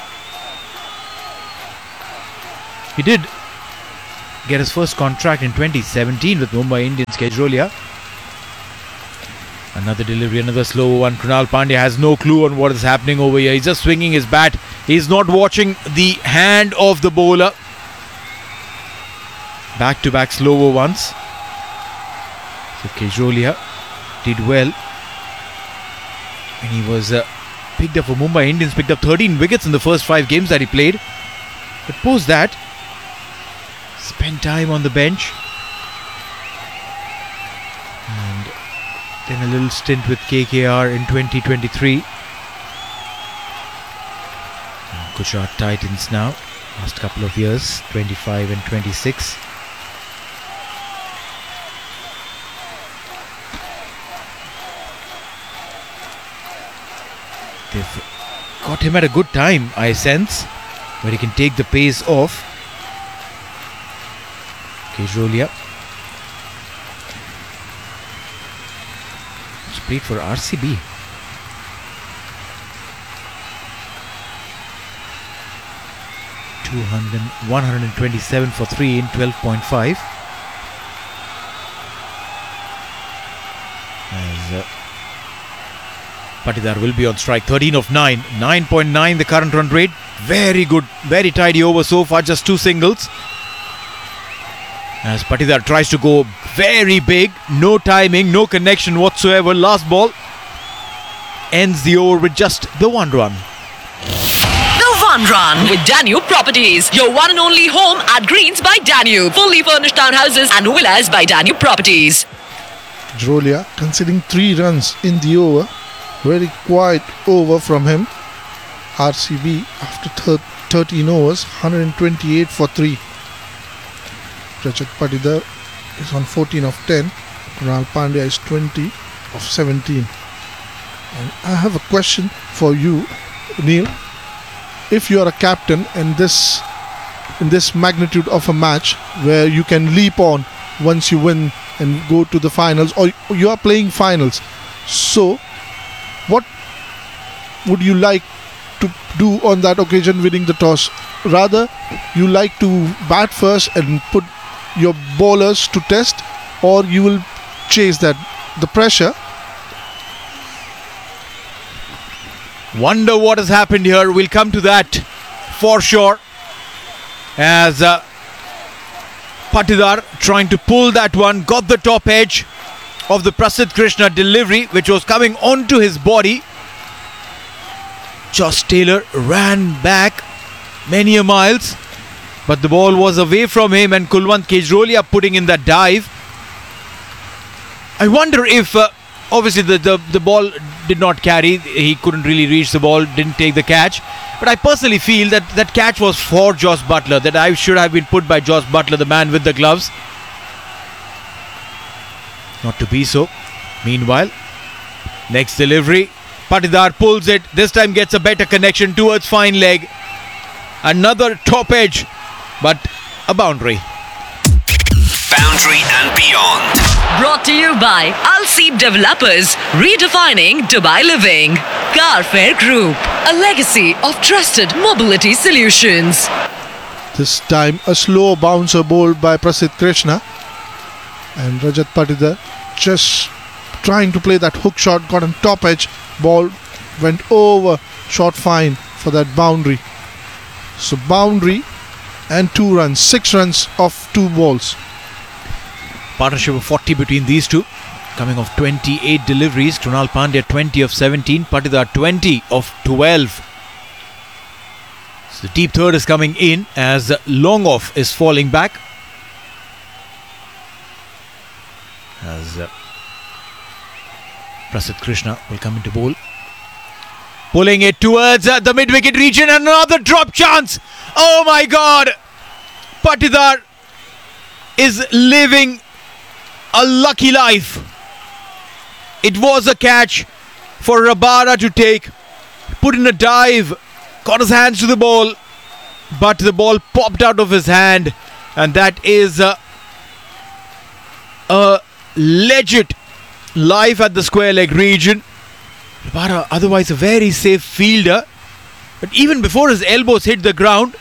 He did get his first contract in twenty seventeen with Mumbai Indians, Kejrolia. Another delivery, another slow one. Krunal Pandya has no clue on what is happening over here. He's just swinging his bat. He's not watching the hand of the bowler. Back-to-back slower ones. So Kejrolia did well. And he was uh, picked up for Mumbai Indians. Picked up thirteen wickets in the first five games that he played. But post that, spent time on the bench. And then a little stint with K K R in twenty twenty-three. And Gujarat Titans now. Last couple of years, twenty-five and twenty-six. They've got him at a good time, I sense, where he can take the pace off. Kejrolia. He's played for R C B. two hundred, one hundred twenty-seven for three in twelve point five. As uh, Patidar will be on strike. thirteen of nine. nine point nine the current run rate. Very good, very tidy over so far. Just two singles. As Patidar tries to go very big. No timing, no connection whatsoever. Last ball ends the over with just the one run. The one run with Danube Properties. Your one and only home at Greens by Danube. Fully furnished townhouses and villas by Danube Properties. Kejrolia conceding three runs in the over. Very quiet over from him. R C B after thirteen overs, one hundred twenty-eight for three. Rajat Patidar is on fourteen of ten. Krunal Pandya is twenty of seventeen. And I have a question for you, Neil. If you are a captain in this in this magnitude of a match where you can leap on once you win and go to the finals, or you are playing finals, so what would you like to do on that occasion, winning the toss? Rather, you like to bat first and put your bowlers to test, or you will chase that, the pressure? Wonder what has happened here. We'll come to that for sure. As uh, Patidar trying to pull that one, got the top edge of the Prasidh Krishna delivery, which was coming onto his body. Josh Taylor ran back many a miles, but the ball was away from him, and Kulwant Kejrolia putting in that dive. I wonder if uh, obviously the, the, the ball did not carry, he couldn't really reach the ball, didn't take the catch, but I personally feel that that catch was for Josh Buttler, that I should have been put by Josh Buttler, the man with the gloves. Not to be so. Meanwhile, next delivery, Patidar pulls it, this time gets a better connection towards fine leg. Another top edge, but a boundary. Boundary and beyond. Brought to you by Alseep Developers, redefining Dubai living. Carfair Group, a legacy of trusted mobility solutions. This time a slow bouncer bowled by Prasidh Krishna, and Rajat Patidar just trying to play that hook shot, got on top edge, ball went over, shot fine for that boundary. So boundary and two runs, six runs off two balls. Partnership of forty between these two, coming off twenty-eight deliveries. Krunal Pandya twenty of seventeen, Patidar twenty of twelve. So the deep third is coming in as long off is falling back. As uh, Prasidh Krishna will come into bowl. Pulling it towards uh, the mid-wicket region, and another drop chance. Oh my God! Patidar is living a lucky life. It was a catch for Rabada to take. Put in a dive got his hands to the ball, but the ball popped out of his hand, and that is uh, a legit life at the square leg region. Rabada, otherwise a very safe fielder, but even before his elbows hit the ground,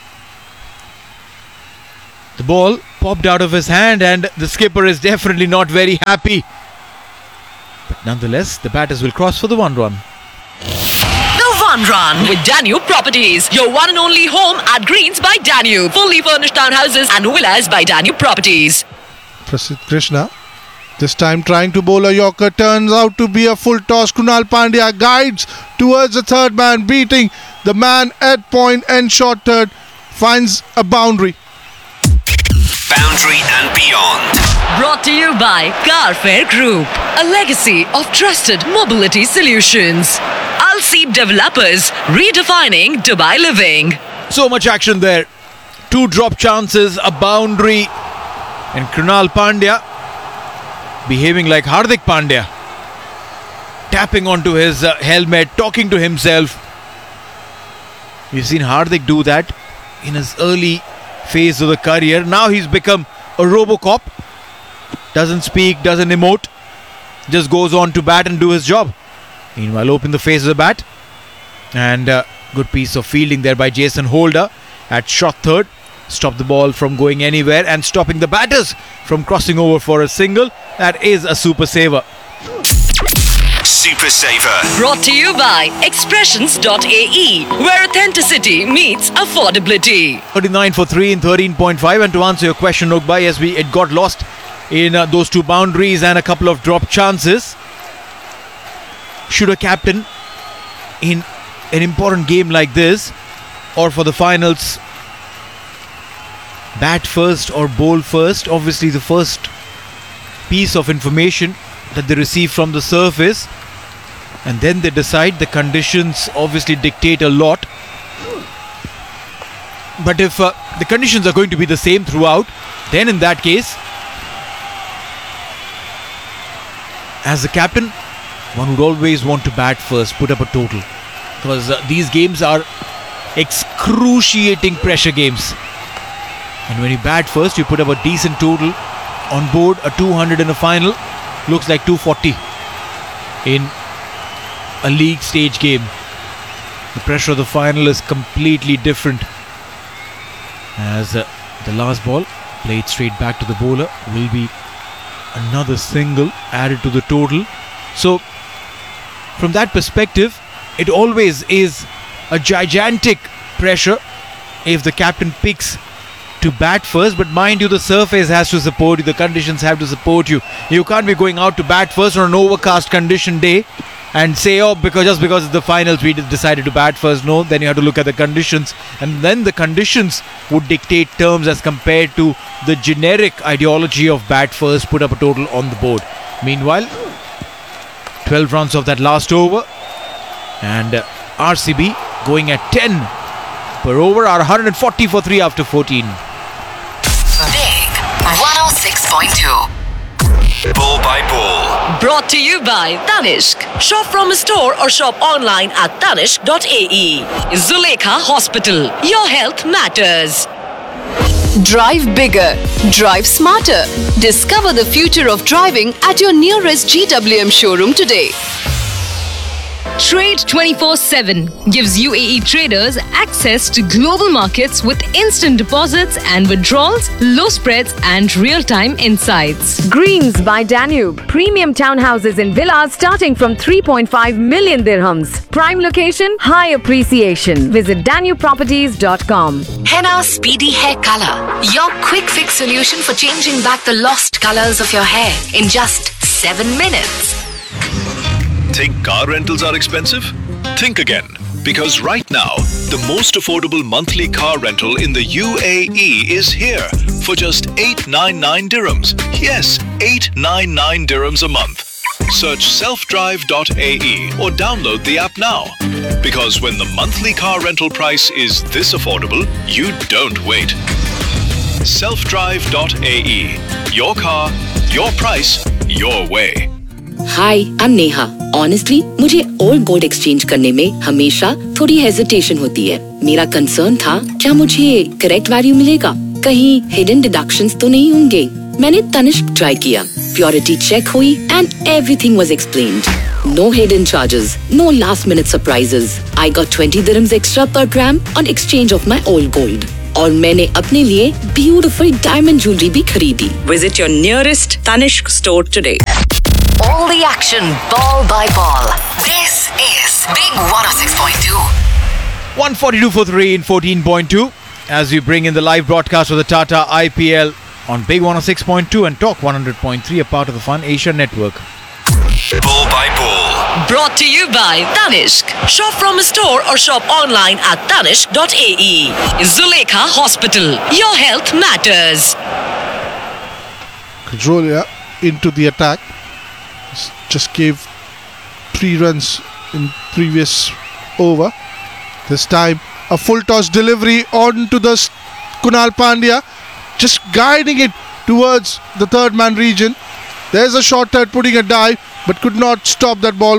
the ball popped out of his hand, and the skipper is definitely not very happy. But nonetheless, the batters will cross for the one run. The one run with Danube Properties, your one and only home at Greens by Danube. Fully furnished townhouses and villas by Danube Properties. Prasidh Krishna, this time trying to bowl a Yorker, turns out to be a full toss. Krunal Pandya guides towards the third man, beating the man at point and short third, finds a boundary. Boundary and beyond. Brought to you by Carfair Group, a legacy of trusted mobility solutions. Al Seeb Developers, redefining Dubai living. So much action there. Two drop chances, a boundary, and Krunal Pandya behaving like Hardik Pandya, tapping onto his uh, helmet, talking to himself. We've seen Hardik do that in his early phase of the career. Now he's become a Robocop. Doesn't speak, doesn't emote, just goes on to bat and do his job. Meanwhile, open the face of the bat, and uh, good piece of fielding there by Jason Holder at short third. Stop the ball from going anywhere and stopping the batters from crossing over for a single. That is a super saver. Super Saver. Brought to you by Expressions dot A E, where authenticity meets affordability. thirty-nine for three in thirteen point five. And to answer your question, Nokbai, yes, we it got lost in uh, those two boundaries and a couple of drop chances. Should a captain in an important game like this, or for the finals, bat first or bowl first? Obviously, the first piece of information that they receive from the surface, and then they decide. The conditions obviously dictate a lot. But if uh, the conditions are going to be the same throughout, then in that case, as a captain, one would always want to bat first, put up a total, because uh, these games are excruciating pressure games. And when you bat first, you put up a decent total. On board, a two hundred in a final looks like two forty in a league stage game. The pressure of the final is completely different, as uh, the last ball played straight back to the bowler will be another single added to the total. So from that perspective, it always is a gigantic pressure if the captain picks to bat first. But mind you, the surface has to support you, the conditions have to support you. You can't be going out to bat first on an overcast condition day and say, oh, because just because it's the finals we decided to bat first. No, then you have to look at the conditions, and then the conditions would dictate terms as compared to the generic ideology of bat first, put up a total on the board. Meanwhile, twelve runs of that last over, and uh, R C B going at ten per over, are one hundred forty for three after fourteen. Big one oh six point two. Ball by ball. Brought to you by Tanishq. Shop from a store or shop online at tanishq dot A E. Zulekha Hospital. Your health matters. Drive bigger. Drive smarter. Discover the future of driving at your nearest G W M showroom today. Trade twenty-four seven gives U A E traders access to global markets with instant deposits and withdrawals, low spreads, and real-time insights. Greens by Danube. Premium townhouses and villas starting from three point five million dirhams. Prime location, high appreciation. Visit danube properties dot com. Henna Speedy Hair Color. Your quick fix solution for changing back the lost colors of your hair in just seven minutes. Think car rentals are expensive? Think again. Because right now, the most affordable monthly car rental in the U A E is here for just eight hundred ninety-nine dirhams. Yes, eight hundred ninety-nine dirhams a month. Search self drive dot A E or download the app now. Because when the monthly car rental price is this affordable, you don't wait. self drive dot A E. Your car, your price, your way. Hi, I'm Neha. Honestly, मुझे old gold exchange करने में हमेशा थोड़ी hesitation होती है. मेरा concern था क्या मुझे करेक्ट वैल्यू मिलेगा, कहीं हिडन डिडक्शंस तो नहीं होंगे. मैंने तनिष्क ट्राई किया, प्योरिटी चेक हुई and everything was explained. No hidden charges, no last minute surprises. I got twenty dirhams extra per gram on exchange of my old gold. और मैंने अपने लिए ब्यूटीफुल डायमंड ज्वेलरी भी खरीदी. Visit your nearest Tanishq store today. All the action, ball by ball. This is Big one oh six point two. one forty-two for three in fourteen point two as we bring in the live broadcast of the Tata I P L on Big one oh six point two and Talk one hundred point three, a part of the Fun Asia network. Ball by ball. Brought to you by Tanishq. Shop from a store or shop online at tanishq dot a e. Zulekha Hospital. Your health matters. Controlia into the attack. Just gave three runs in previous over. This time a full toss delivery on to the Kunal Pandya, just guiding it towards the third man region. There's a shot at putting a dive, but could not stop that ball